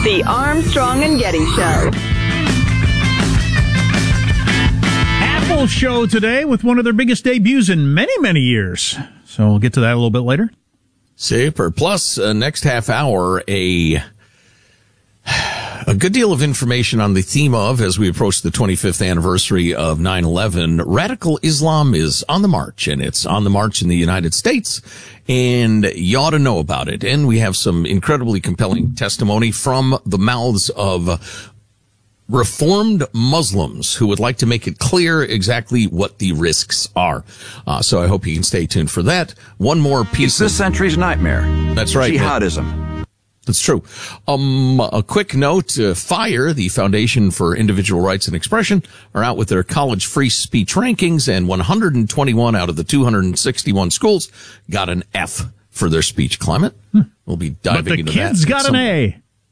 The Armstrong and Getty Show. Apple show today with one of their biggest debuts in many, many years. So we'll get to that a little bit later. Super. Plus, next half hour, a good deal of information on the theme of, as we approach the 25th anniversary of 9/11, radical Islam is on the march, and it's on the march in the United States, and you ought to know about it. And we have some incredibly compelling testimony from the mouths of Reformed Muslims who would like to make it clear exactly what the risks are. So I hope you can stay tuned for that. One more piece. It's this century's nightmare. That's right. Jihadism. That's true. A quick note, FIRE, the Foundation for Individual Rights and Expression, are out with their college free speech rankings, and 121 out of the 261 schools got an F for their speech climate. We'll be diving into that. But the kids got an A.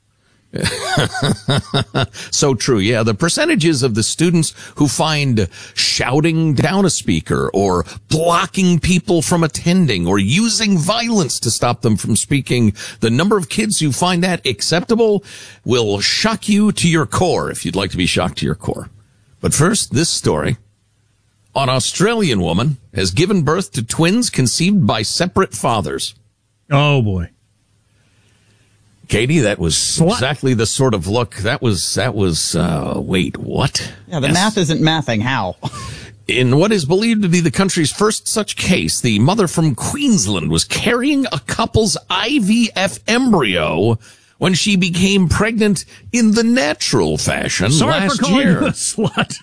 So true. Yeah. The percentages of the students who find shouting down a speaker or blocking people from attending or using violence to stop them from speaking, the number of kids who find that acceptable will shock you to your core, if you'd like to be shocked to your core. But first, this story. An Australian woman has given birth to twins conceived by separate fathers. Oh, boy. Katie, that was exactly the sort of look. That was, wait, what? Yeah, the math isn't mathing. How? In what is believed to be the country's first such case, the mother from Queensland was carrying a couple's IVF embryo when she became pregnant in the natural fashion last for calling year. You a slut.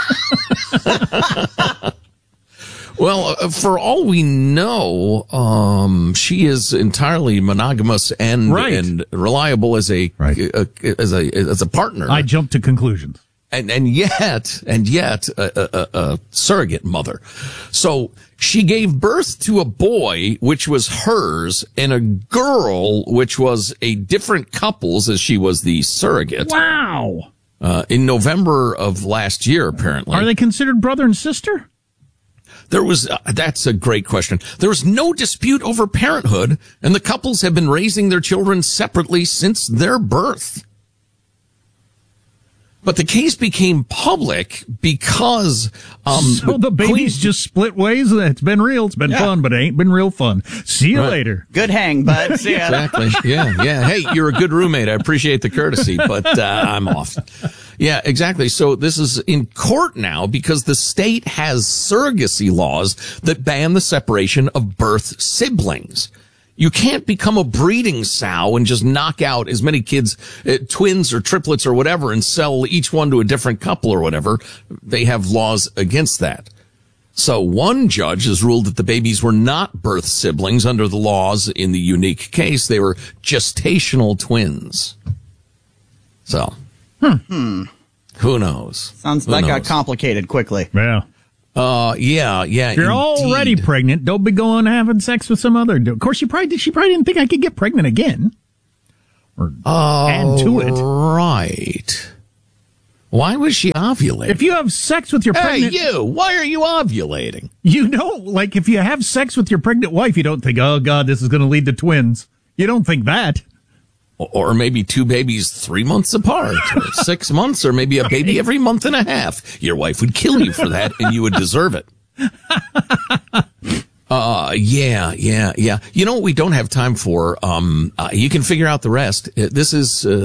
Well, for all we know, she is entirely monogamous and reliable as a partner. I jumped to conclusions. And yet a surrogate mother. So she gave birth to a boy, which was hers, and a girl, which was a different couple's, as she was the surrogate. Wow. In November of last year, apparently. Are they considered brother and sister? That's a great question. There was no dispute over parenthood, and the couples have been raising their children separately since their birth. But the case became public because, so the babies just split ways. It's been real. It's been fun, but it ain't been real fun. See you later. Good hang, bud. See ya. Exactly. Yeah. Hey, you're a good roommate. I appreciate the courtesy, but, I'm off. Yeah, exactly. So this is in court now because the state has surrogacy laws that ban the separation of birth siblings. You can't become a breeding sow and just knock out as many kids, twins or triplets or whatever, and sell each one to a different couple or whatever. They have laws against that. So one judge has ruled that the babies were not birth siblings under the laws in the unique case. They were gestational twins. So. Who knows? Sounds like got complicated quickly. Yeah. Yeah. If you're already pregnant, don't be going having sex with some other. Of course, she probably didn't think I could get pregnant again. Or add to it. Right. Why was she ovulating? If you have sex with your pregnant... Hey, you! Why are you ovulating? You know, like if you have sex with your pregnant wife, you don't think, oh, God, this is going to lead to twins. You don't think that. Or maybe two babies 3 months apart, or 6 months, or maybe a baby every month and a half. Your wife would kill you for that, and you would deserve it. Yeah. You know what we don't have time for? You can figure out the rest. This is